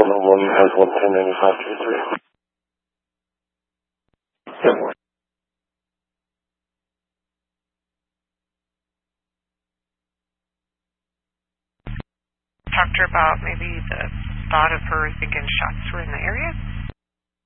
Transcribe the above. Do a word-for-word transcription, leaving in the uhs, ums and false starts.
Appointment one has one ten ninety-five two three. Good morning. Talked to her about maybe the thought of her thinking shots were in the area.